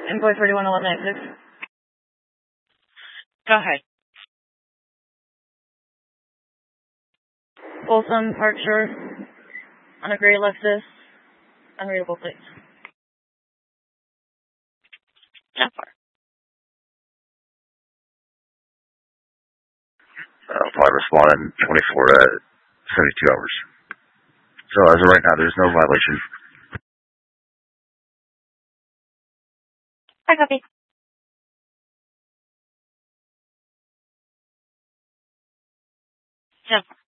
Envoy 311196. Go ahead. Folsom, Parkshire, on a gray Lexus, unreadable plates. Jennifer. Flight responded 24 72 hours. So as of right now, there's no violation. I copy. Jennifer.